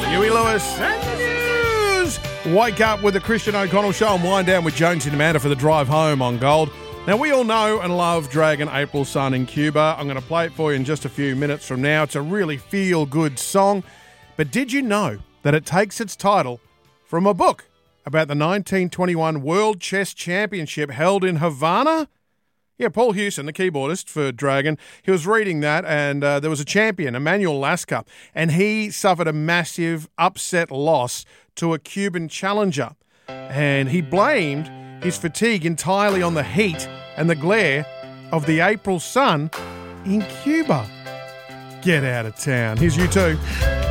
Huey Lewis and the news. Wake up with the Christian O'Connell Show and wind down with Jones and Amanda for the drive home on Gold. Now, we all know and love Dragon April Sun in Cuba. I'm going to play it for you in just a few minutes from now. It's a really feel-good song. But did you know that it takes its title from a book about the 1921 World Chess Championship held in Havana? Yeah, Paul Hewson, the keyboardist for Dragon, he was reading that, and there was a champion, Emmanuel Lascar, and he suffered a massive upset loss to a Cuban challenger. And he blamed his fatigue entirely on the heat and the glare of the April sun in Cuba. Get out of town. Here's U2.